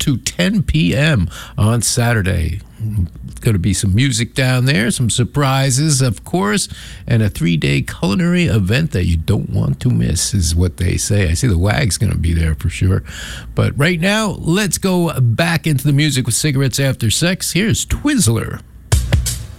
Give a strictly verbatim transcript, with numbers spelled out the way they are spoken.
to ten p.m. on Saturday. Going to be some music down there, some surprises, of course, and a three-day culinary event that you don't want to miss, is what they say. I see the Wag's going to be there for sure. But right now, let's go back into the music with Cigarettes After Sex. Here's Twizzler.